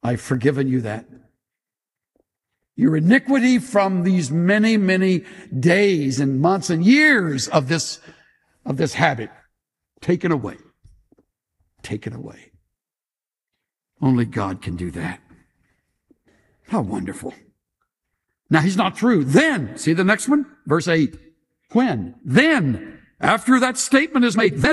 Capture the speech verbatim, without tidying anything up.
I've forgiven you that. Your iniquity from these many, many days and months and years of this, of this habit, taken away. Taken away. Only God can do that. How wonderful. Now he's not through. Then, see the next one? Verse eight. When? Then, after that statement is made, then